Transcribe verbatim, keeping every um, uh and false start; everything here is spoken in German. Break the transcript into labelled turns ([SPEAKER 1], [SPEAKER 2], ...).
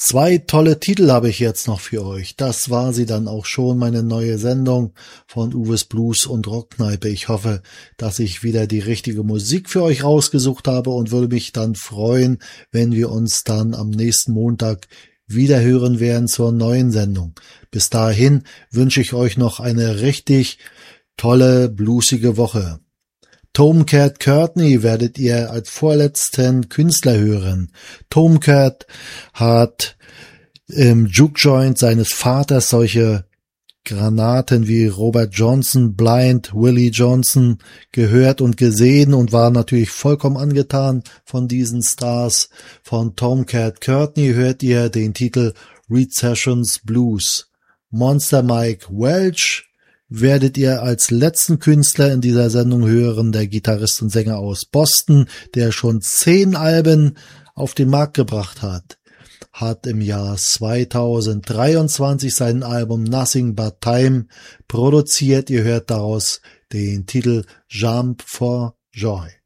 [SPEAKER 1] Zwei tolle Titel habe ich jetzt noch für euch. Das war sie dann auch schon, meine neue Sendung von Uwes Blues und Rockkneipe. Ich hoffe, dass ich wieder die richtige Musik für euch rausgesucht habe und würde mich dann freuen, wenn wir uns dann am nächsten Montag wieder hören werden zur neuen Sendung. Bis dahin wünsche ich euch noch eine richtig tolle, bluesige Woche. Tomcat Courtney werdet ihr als vorletzten Künstler hören. Tomcat hat im Juke Joint seines Vaters solche Granaten wie Robert Johnson, Blind, Willie Johnson gehört und gesehen und war natürlich vollkommen angetan von diesen Stars. Von Tomcat Courtney hört ihr den Titel Recessions Blues. Monster Mike Welch werdet ihr als letzten Künstler in dieser Sendung hören, der Gitarrist und Sänger aus Boston, der schon zehn Alben auf den Markt gebracht hat, hat im Jahr zweitausenddreiundzwanzig sein Album Nothing But Time produziert. Ihr hört daraus den Titel Jump for Joy.